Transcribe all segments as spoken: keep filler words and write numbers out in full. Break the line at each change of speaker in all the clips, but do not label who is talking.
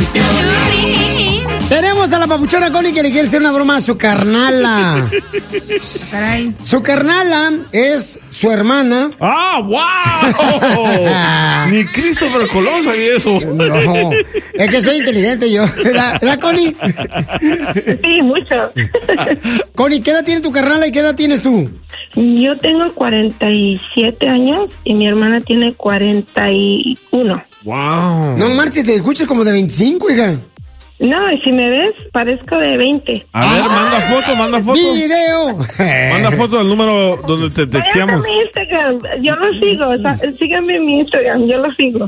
Tenemos a la papuchona Connie que le quiere hacer una broma a su carnala.
Caray.
Su carnala es su hermana.
¡Ah, wow! Ni Christopher Colón sabía eso.
No, es que soy inteligente yo. ¿Verdad, ¿verdad, Connie?
Sí, mucho.
Connie, ¿qué edad tiene tu carnala y qué edad tienes tú?
Yo tengo cuarenta y siete años y mi hermana tiene cuarenta y uno.
¡Wow!
No marches, te escuchas como de veinticinco, hija.
No, y si me ves, parezco de veinte.
A ver, manda foto, manda foto.
¡Video!
Manda foto del número donde te texteamos.
Váyanse a mi Instagram, yo lo sigo, o sea, síganme en mi Instagram, yo lo sigo.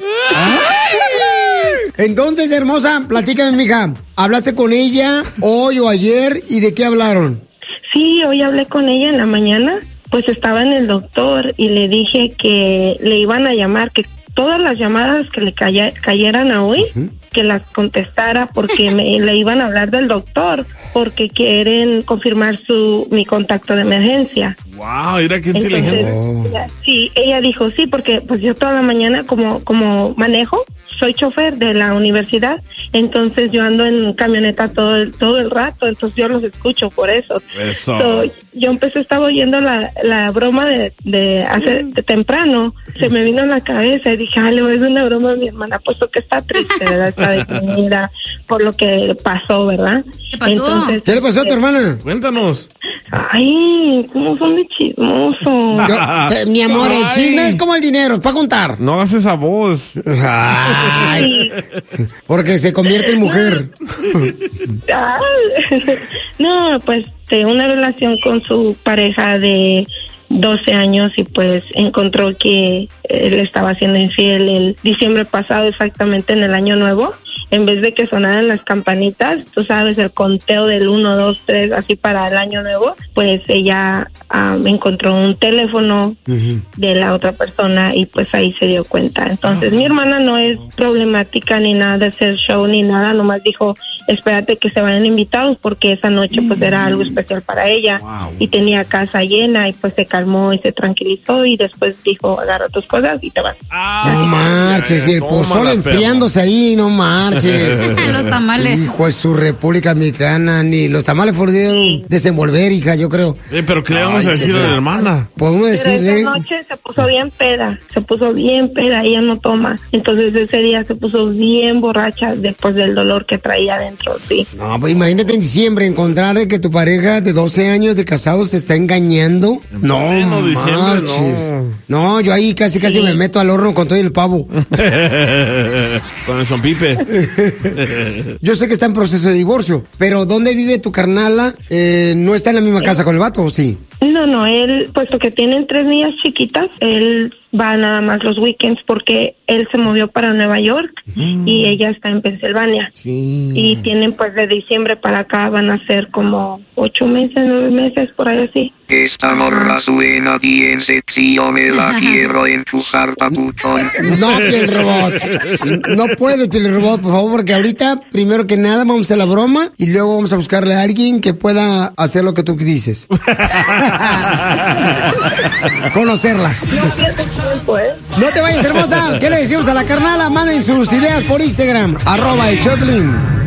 Entonces, hermosa, platícame, mija. ¿Hablaste con ella hoy o ayer y de qué hablaron?
Sí, hoy hablé con ella en la mañana, pues estaba en el doctor y le dije que le iban a llamar, que todas las llamadas que le caya, cayeran a hoy, uh-huh. que las contestara porque me, le iban a hablar del doctor, porque quieren confirmar su mi contacto de emergencia.
Wow, mira qué
Entonces,
inteligente.
ella, sí, ella dijo sí, porque pues yo toda la mañana como como manejo, soy chofer de la universidad, entonces yo ando en camioneta todo el, todo el rato, entonces yo los escucho por eso.
Eso.
So, yo empecé, estaba oyendo la, la broma de, de hace de temprano, se me vino en la cabeza y dije, ah, le voy a hacer una broma a mi hermana, puesto que está triste, ¿verdad? Está deprimida por lo que pasó, ¿verdad?
¿Qué pasó?
Entonces,
¿Qué le pasó a tu hermana?
Cuéntanos.
ay, ¿cómo son de chismosos?
Yo- eh, mi amor, el
Ay.
chisme es como el dinero, es para contar.
No hagas esa voz.
Ay, porque se convierte en mujer.
Ay. No, pues de una relación con su pareja de doce años y pues encontró que él estaba siendo infiel el diciembre pasado, exactamente en el año nuevo. En vez de que sonaran las campanitas, tú sabes, el conteo del uno, dos, tres, así para el año nuevo, pues ella um, encontró un teléfono uh-huh. de la otra persona y pues ahí se dio cuenta. Entonces mi hermana no es problemática ni nada de hacer show ni nada, nomás dijo, espérate que se vayan invitados porque esa noche pues era algo especial para ella. Wow. Y tenía casa llena y pues se calmó y se tranquilizó y después dijo, agarra tus cosas y te vas.
Ah, no marches, y el pozole enfriándose ahí, no marches.
Los tamales.
Hijo de su República Mexicana, ni los tamales pudieron desenvolver, hija, yo creo.
Eh, pero ¿qué le vamos Ay, a decir a la hermana?
Podemos decirle.
Esa noche se puso bien peda, se puso bien peda, ella no toma. Entonces ese día se puso bien borracha después del dolor que traía adentro, sí.
No, pues imagínate en diciembre encontrar que tu pareja de doce años de casados te está engañando. En no,
no, diciembre, no.
No, yo ahí casi casi sí. me meto al horno con todo el pavo.
Con el chompipe.
Yo sé que está en proceso de divorcio, pero ¿dónde vive tu carnala? Eh, ¿No está en la misma casa con el vato o sí?
No, no, él, puesto que tienen tres niñas chiquitas, él va nada más los weekends porque él se movió para Nueva York mm. y ella está en Pensilvania.
Sí.
Y tienen pues de diciembre para acá van a ser como ocho meses, nueve meses, por ahí así.
Esta morra suena bien sexy, yo me la quiero empujar, papuchón.
No, piel robot. No puede, piel robot, por favor, porque ahorita, primero que nada, vamos a hacer la broma y luego vamos a buscarle a alguien que pueda hacer lo que tú dices. Conocerla. No te vayas, hermosa. ¿Qué le decimos a la carnala? Manden sus ideas por Instagram, arroba el Choplin.